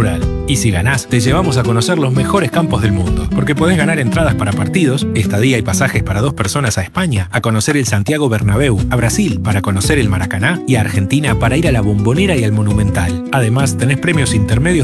Rural. Y si ganás, te llevamos a conocer los mejores campos del mundo, porque podés ganar entradas para partidos, estadía y pasajes para 2 personas a España, a conocer el Santiago Bernabéu, a Brasil para conocer el Maracaná y a Argentina para ir a la Bombonera y al Monumental. Además, tenés premios intermedios